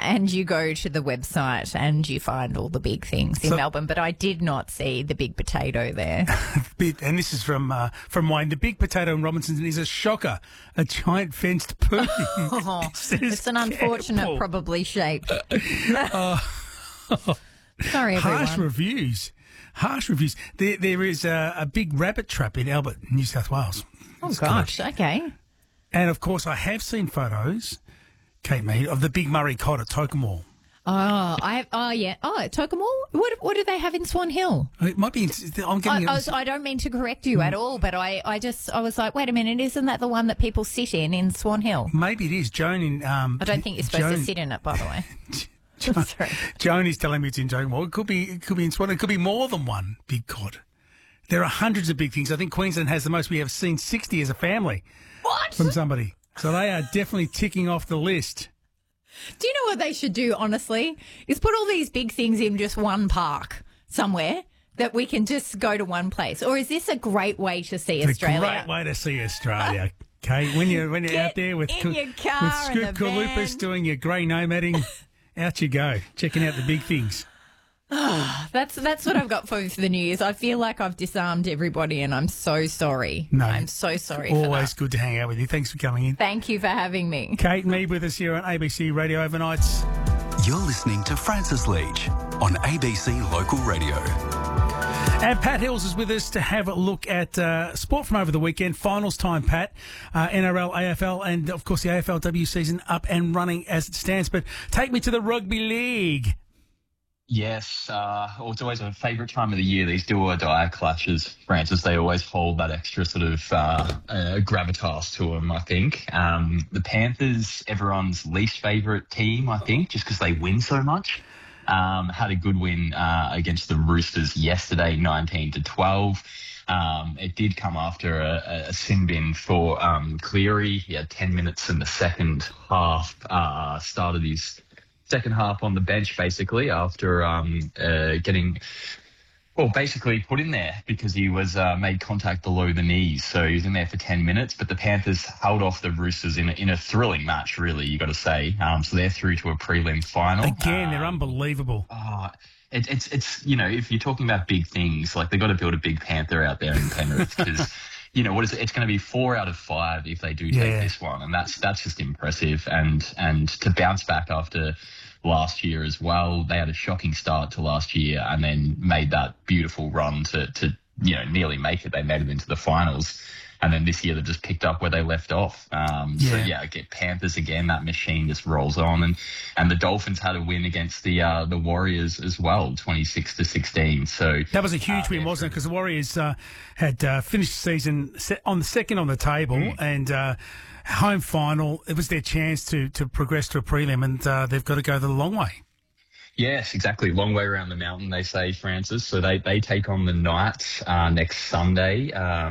And you go to the website and you find all the big things in Melbourne, but I did not see the big potato there. And this is from Wayne. The big potato in Robinson is a shocker, a giant fenced poo. It's an unfortunate, probably shaped. Sorry, everyone. Harsh reviews. There is a big rabbit trap in Albert, New South Wales. Oh, gosh, okay. And, of course, I have seen photos, Kate Mead, of the big Murray cod at Tokemore. Yeah. Oh, at Tokemore? What do they have in Swan Hill? It might be. I don't mean to correct you at all, but I was like, wait a minute, isn't that the one that people sit in Swan Hill? Maybe it is. Joan in. I don't think you're supposed to sit in it, by the way. Joan is telling me it's in Tokemore. It could be in Swan. It could be more than one big cod. There are hundreds of big things. I think Queensland has the most. We have seen 60 as a family. What? From somebody. So they are definitely ticking off the list. Do you know what they should do, honestly? Is put all these big things in just one park somewhere that we can just go to one place. Or is this a great way to see Australia? It's a great way to see Australia, Kate. When you're out there with Scoop Kalupis doing your grey nomading, out you go, checking out the big things. That's what I've got for the New Year's. I feel like I've disarmed everybody and I'm so sorry. No, I'm so sorry for that. Always good to hang out with you. Thanks for coming in. Thank you for having me. Kate Mead with us here on ABC Radio Overnights. You're listening to Francis Leach on ABC Local Radio. And Pat Hills is with us to have a look at sport from over the weekend. Finals time, Pat. NRL, AFL, and, of course, the AFLW season up and running as it stands. But take me to the rugby league. Yes, it's always a favourite time of the year, these do-or-die clashes, Francis. They always hold that extra sort of gravitas to them, I think. The Panthers, everyone's least favourite team, I think, just because they win so much. Had a good win against the Roosters yesterday, 19-12. It did come after a sin bin for Cleary. He had 10 minutes in the second half, started his second half on the bench, basically, after getting, basically put in there because he was made contact below the knees. So he was in there for 10 minutes, but the Panthers held off the Roosters in a thrilling match, really, you got to say. So they're through to a prelim final. Again, they're unbelievable. It's if you're talking about big things, like they've got to build a big Panther out there in Penrith because, what is it? It's going to be 4 out of 5 if they do take this one. And that's just impressive. And to bounce back after last year as well, they had a shocking start to last year and then made that beautiful run to nearly make it. They made it into the finals. And then this year they've just picked up where they left off. Get Panthers again. That machine just rolls on, and the Dolphins had a win against the Warriors as well, 26-16. So that was a huge win, wasn't it? Because the Warriors had finished the season on the second on the table and home final. It was their chance to progress to a prelim, and they've got to go the long way. Yes, exactly. Long way around the mountain, they say, Francis. So they take on the Knights next Sunday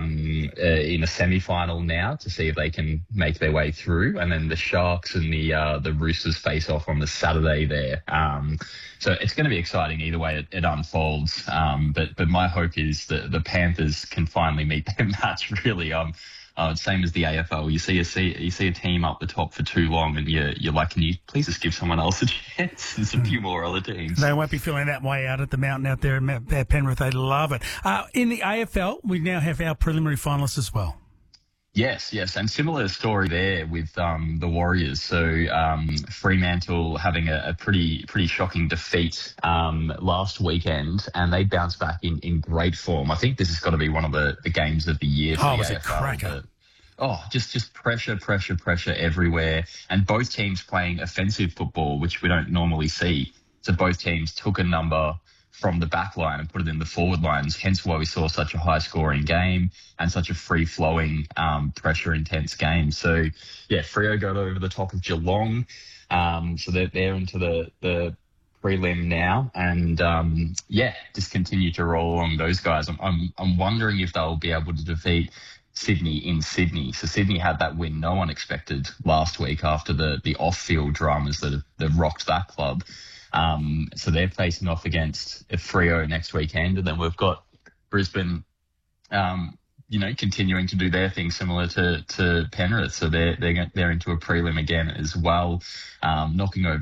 in a semi-final now to see if they can make their way through. And then the Sharks and the Roosters face off on the Saturday there. So it's going to be exciting either way it unfolds. But my hope is that the Panthers can finally meet their match, really. Same as the AFL. You see a team up the top for too long and you're like, can you please just give someone else a chance? There's a few more other teams. They won't be feeling that way out at the mountain out there at Penrith. They love it. In the AFL, we now have our preliminary finalists as well. Yes. And similar story there with the Warriors. So Fremantle having a pretty shocking defeat last weekend, and they bounced back in great form. I think this has got to be one of the games of the year. Oh, it was a cracker. Just pressure everywhere. And both teams playing offensive football, which we don't normally see. So both teams took a number from the back line and put it in the forward lines, hence why we saw such a high-scoring game and such a free-flowing, pressure-intense game. So, Freo got over the top of Geelong, so they're into the prelim now, and, just continue to roll along those guys. I'm wondering if they'll be able to defeat Sydney in Sydney. So Sydney had that win no one expected last week after the off-field dramas that have rocked that club. So they're facing off against Freo next weekend, and then we've got Brisbane, continuing to do their thing similar to Penrith. So they're into a prelim again as well, knocking over